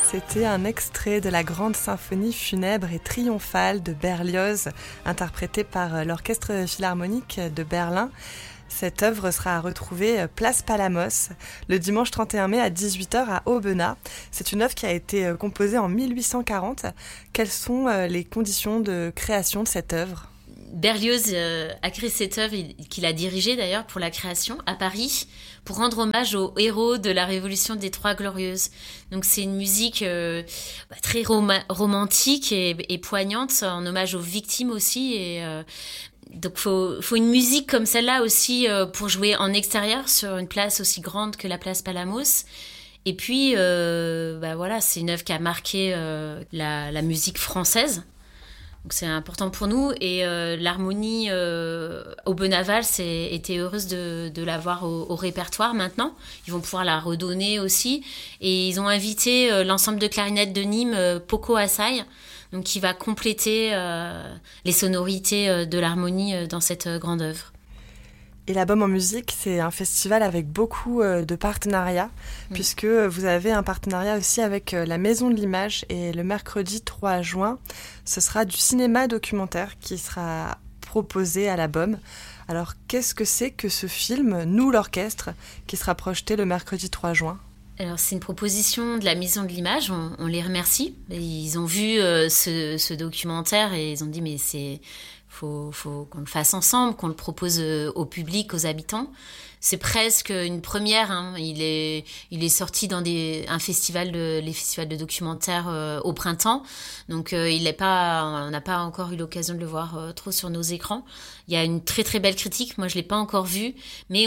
C'était un extrait de la grande symphonie funèbre et triomphale de Berlioz, interprétée par l'Orchestre Philharmonique de Berlin. Cette œuvre sera à retrouver place Palamos le dimanche 31 mai à 18h à Aubenas. C'est une œuvre qui a été composée en 1840. Quelles sont les conditions de création de cette œuvre ? Berlioz a créé cette œuvre, qu'il a dirigée d'ailleurs pour la création à Paris, pour rendre hommage aux héros de la Révolution des Trois Glorieuses. Donc c'est une musique très romantique et poignante, en hommage aux victimes aussi. Donc faut une musique comme celle-là aussi pour jouer en extérieur sur une place aussi grande que la place Palamos. Et puis voilà, c'est une œuvre qui a marqué la musique française. Donc c'est important pour nous, et l'harmonie Aubenas était heureuse de l'avoir au répertoire maintenant. Ils vont pouvoir la redonner aussi, et ils ont invité l'ensemble de clarinette de Nîmes, Poco Asai, donc qui va compléter les sonorités de l'harmonie dans cette grande œuvre. Et l'Album en musique, c'est un festival avec beaucoup de partenariats, puisque vous avez un partenariat aussi avec la Maison de l'Image, et le mercredi 3 juin, ce sera du cinéma documentaire qui sera proposé à l'Album. Alors, qu'est-ce que c'est que ce film, Nous l'Orchestre, qui sera projeté le mercredi 3 juin ? Alors, c'est une proposition de la Maison de l'Image, on les remercie. Ils ont vu ce documentaire et ils ont dit, mais faut qu'on le fasse ensemble, qu'on le propose au public, aux habitants. C'est presque une première, hein. Il est sorti dans les festivals de documentaires au printemps. Donc on n'a pas encore eu l'occasion de le voir trop sur nos écrans. Il y a une très très belle critique, moi je l'ai pas encore vu, mais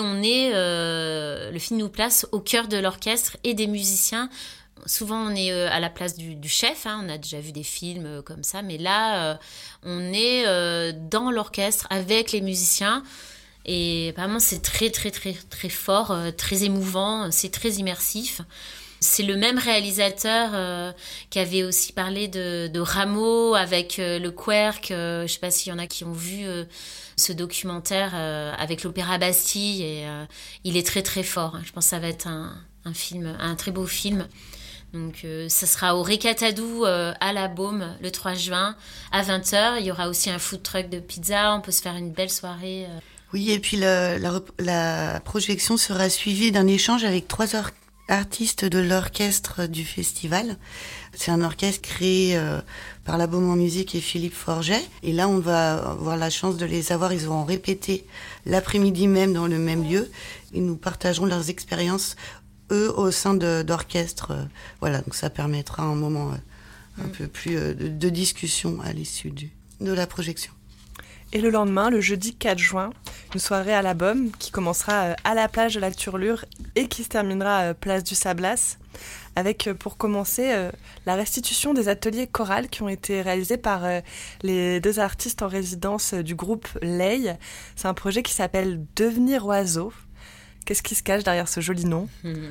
le film nous place au cœur de l'orchestre et des musiciens. Souvent, on est à la place du chef, hein, on a déjà vu des films comme ça, mais là, on est dans l'orchestre avec les musiciens. Et vraiment, c'est très, très, très, très fort, très émouvant, c'est très immersif. C'est le même réalisateur qui avait aussi parlé de Rameau avec le Querc. Je ne sais pas s'il y en a qui ont vu ce documentaire avec l'Opéra Bastille. Et il est très, très fort. Je pense que ça va être un très beau film. Donc ça sera au Récatadou à la Baume le 3 juin à 20h. Il y aura aussi un food truck de pizza, on peut se faire une belle soirée. Oui, et puis la projection sera suivie d'un échange avec 3 artistes de l'orchestre du festival. C'est un orchestre créé par la Baume en musique et Philippe Forget. Et là, on va avoir la chance de les avoir. Ils auront répété l'après-midi même dans le même lieu. Ils nous partageront leurs expériences eux au sein d'orchestre. Voilà, donc ça permettra un moment un peu plus de discussion à l'issue de la projection. Et le lendemain, le jeudi 4 juin, une soirée à la Baume qui commencera à la plage de la Turlure et qui se terminera place du Sablas, avec pour commencer la restitution des ateliers chorales qui ont été réalisés par les 2 artistes en résidence du groupe Ley. C'est un projet qui s'appelle Devenir oiseau. Qu'est-ce qui se cache derrière ce joli nom ?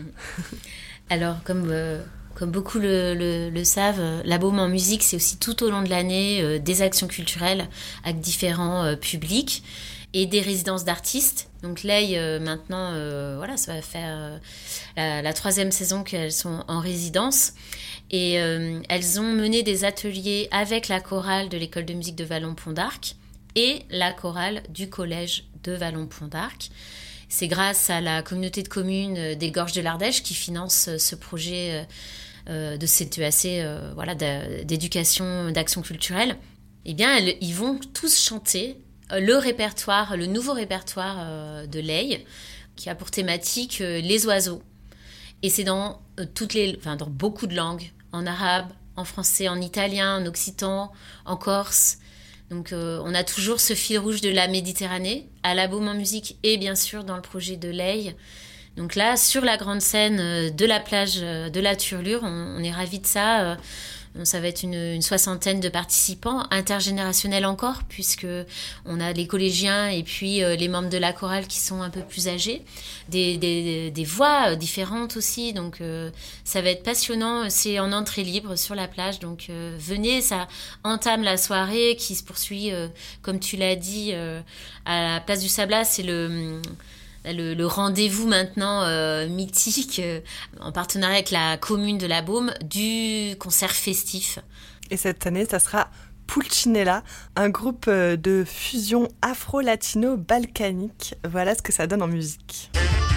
Alors, comme beaucoup le savent, la Baume en musique, c'est aussi tout au long de l'année des actions culturelles avec différents publics et des résidences d'artistes. Donc là, maintenant, ça va faire la 3e saison qu'elles sont en résidence. Et elles ont mené des ateliers avec la chorale de l'école de musique de Vallon-Pont d'Arc et la chorale du collège de Vallon-Pont d'Arc. C'est grâce à la communauté de communes des Gorges de l'Ardèche qui finance ce projet de CEAC d'éducation, d'action culturelle. Eh bien, ils vont tous chanter le nouveau répertoire de Ley, qui a pour thématique les oiseaux. Et c'est dans beaucoup de langues, en arabe, en français, en italien, en occitan, en corse. Donc on a toujours ce fil rouge de la Méditerranée, à la Baume en musique et bien sûr dans le projet de Ley. Donc là, sur la grande scène de la plage de la Turlure, on est ravis de ça. Ça va être une 60aine de participants, intergénérationnels encore, puisque on a les collégiens et puis les membres de la chorale qui sont un peu plus âgés, des voix différentes aussi, donc ça va être passionnant. C'est en entrée libre sur la plage, donc venez, ça entame la soirée qui se poursuit, comme tu l'as dit, à la place du Sablas. C'est le rendez-vous maintenant mythique, en partenariat avec la commune de la Baume, du concert festif. Et cette année, ça sera Pulcinella, un groupe de fusion afro-latino-balkanique. Voilà ce que ça donne en musique.